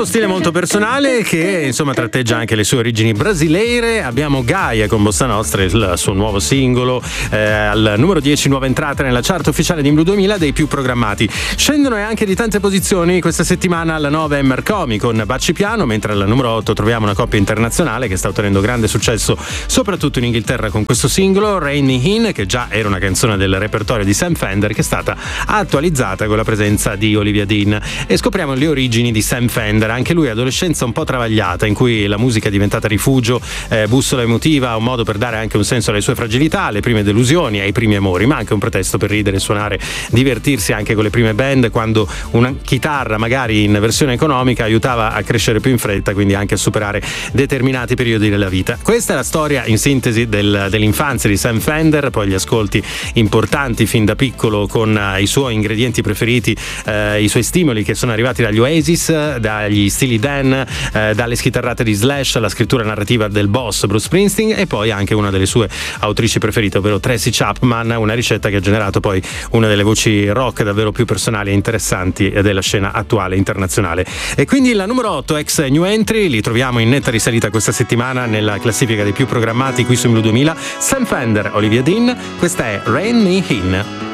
suo stile molto personale che insomma tratteggia anche le sue origini brasileire. Abbiamo Gaia con Bossa Nostra, il suo nuovo singolo, al numero 10, nuova entrata nella chart ufficiale di Blue 2000, dei più programmati. Scendono anche di tante posizioni questa settimana alla 9 Mercomi con Baci Piano, mentre al numero 8 troviamo una coppia internazionale che sta ottenendo grande successo soprattutto in Inghilterra con questo singolo, Rain Me In, che già era una canzone del repertorio di Sam Fender, che è stata attualizzata con la presenza di Olivia Dean. E scopriamo le origini di Sam Fender, anche lui adolescenza un po' travagliata in cui la musica è diventata rifugio, bussola emotiva, un modo per dare anche un senso alle sue fragilità, alle prime delusioni, ai primi amori, ma anche un pretesto per ridere, suonare, divertirsi anche con le prime band, quando una chitarra magari in versione economica aiutava a crescere più in fretta, quindi anche a superare determinati periodi della vita. Questa è la storia in sintesi dell'infanzia di Sam Fender, poi gli ascolti importanti fin da piccolo con i suoi ingredienti preferiti, i suoi stimoli che sono arrivati dagli Oasis, dagli Steely Dan, dalle schitarrate di Slash, alla scrittura narrativa del boss Bruce Springsteen, e poi anche una delle sue autrici preferite, ovvero Tracy Chapman, una ricetta che ha generato poi una delle voci rock davvero più personali e interessanti della scena attuale internazionale. E quindi la numero 8, ex new entry, li troviamo in netta risalita questa settimana nella classifica dei più programmati qui su Blue 2000, Sam Fender, Olivia Dean, questa è Rain Me In.